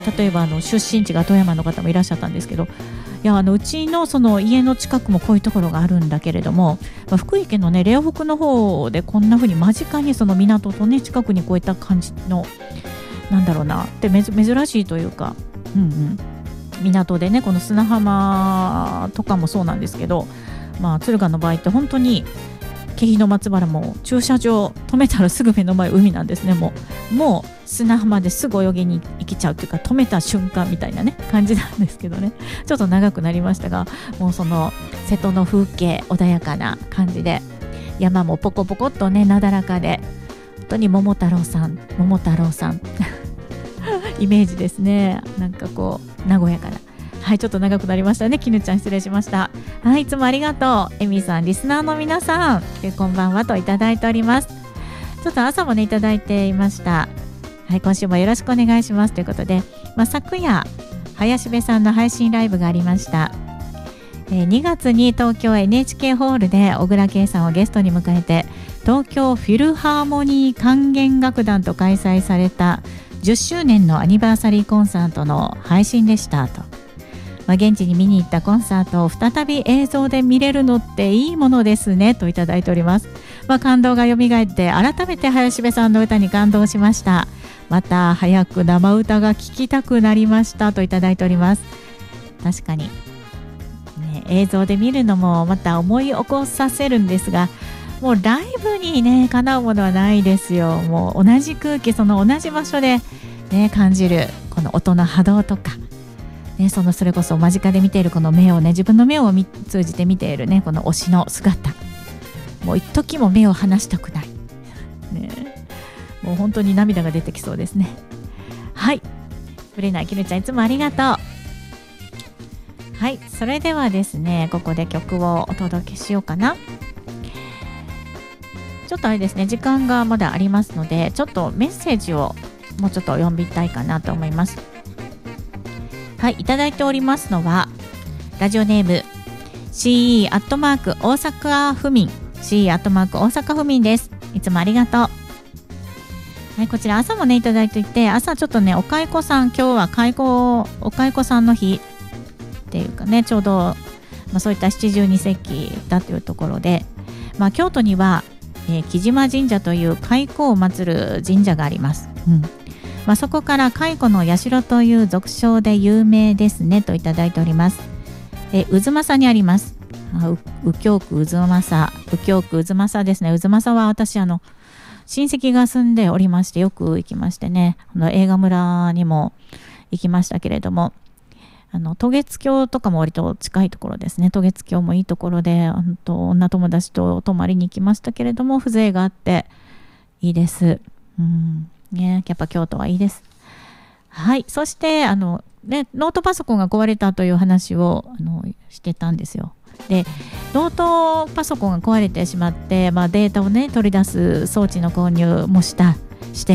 例えば出身地が富山の方もいらっしゃったんですけど、いやうちのその家の近くもこういうところがあるんだけれども、福井県のね嶺北の方でこんな風に間近にその港とね近くにこういった感じのなんだろうなって珍しいというか、港でねこの砂浜とかもそうなんですけど、敦賀の場合って本当に京浜の松原も駐車場止めたらすぐ目の前海なんですね。もう砂浜ですぐ泳ぎに行けちゃうというか、止めた瞬間みたいなね感じなんですけどね、ちょっと長くなりましたが、もうその瀬戸の風景穏やかな感じで、山もポコポコっとねなだらかで、本当に桃太郎さんイメージですね。なんかこう和やかな。はい、ちょっと長くなりましたね。きぬちゃん失礼しました。はい、いつもありがとう。エミさん、リスナーの皆さん、こんばんはといただいております。ちょっと朝もねいただいていました。はい、今週もよろしくお願いしますということで、昨夜林部さんの配信ライブがありました。2月に東京 NHK ホールで小倉圭さんをゲストに迎えて、東京フィルハーモニー管弦楽団と開催された10周年のアニバーサリーコンサートの配信でしたと。現地に見に行ったコンサートを再び映像で見れるのっていいものですねといただいております。感動がよみがえって改めて林部さんの歌に感動しました。また早く生歌が聴きたくなりましたといただいております。確かに、ね、映像で見るのもまた思い起こさせるんですが、もうライブにねかなうものはないですよ。もう同じ空気、その同じ場所で、ね、感じるこの音の波動とか、それこそ間近で見ているこの目をね、自分の目を通じて見ているねこの推しの姿、もう一時も目を離したくない、もう本当に涙が出てきそうですね。はい、ぶれないきぬちゃんいつもありがとう。はい、それではですね、ここで曲をお届けしようかな。ちょっとあれですね、時間がまだありますので、ちょっとメッセージをもうちょっと読みたいかなと思います。はい、いただいておりますのはラジオネーム CE アットマーク大阪府民 CE アットマーク大阪府民です。いつもありがとう。はい、こちら朝もねいただいていて、朝ちょっとねお蚕さん、今日はお蚕さんの日っていうかね、ちょうど、そういった七十二節気だというところで、京都には、木島神社という蚕を祀る神社があります。そこから蚕の社という俗称で有名ですねといただいております。渦政にあります。右京区渦政ですね。渦政は私親戚が住んでおりまして、よく行きましてね、映画村にも行きましたけれども、渡月橋とかも割と近いところですね。渡月橋もいいところで、女友達と泊まりに行きましたけれども、風情があっていいです。やっぱ京都はいいです。はい、そしてノートパソコンが壊れたという話をしてたんですよ。で、ノートパソコンが壊れてしまって、データをね取り出す装置の購入もして、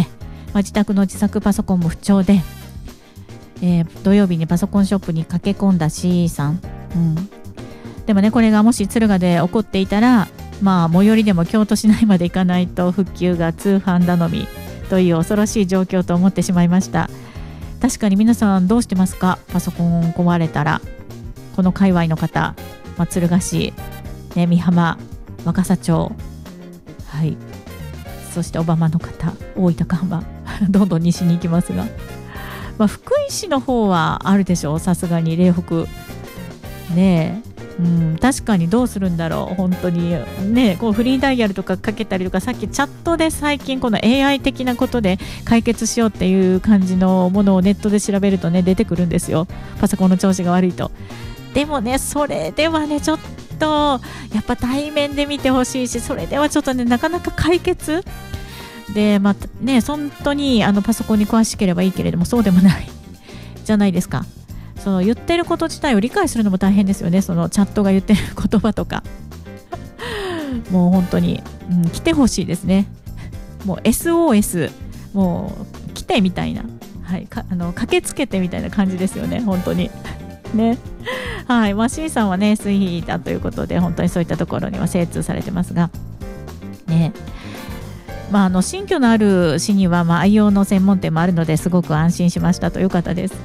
自宅の自作パソコンも不調で、土曜日にパソコンショップに駆け込んだ C さん、でもね、これがもし敦賀で起こっていたら、最寄りでも京都市内まで行かないと復旧が通販頼みという恐ろしい状況と思ってしまいました。確かに皆さんどうしてますか？パソコン壊れたら。この界隈の方、敦賀市、美浜、若狭町、はい、そして小浜の方、大分蒲浜どんどん西に行きますが、福井市の方はあるでしょう、さすがに嶺北ねえ。確かにどうするんだろう、本当にね、こうフリーダイヤルとかかけたりとか、さっきチャットで最近この AI 的なことで解決しようっていう感じのものをネットで調べるとね出てくるんですよ、パソコンの調子が悪いと。でもね、それではねちょっとやっぱ対面で見てほしいし、それではちょっとねなかなか解決で、本当にパソコンに詳しければいいけれども、そうでもないじゃないですか。その言ってること自体を理解するのも大変ですよね。そのチャットが言ってる言葉とかもう本当に、来てほしいですね。もう SOS もう来てみたいな、はい、駆けつけてみたいな感じですよね、本当にね。はい、C さんはね SE だということで、本当にそういったところには精通されてますがね。 新居のある市には、愛用の専門店もあるのですごく安心しましたと。よかったです。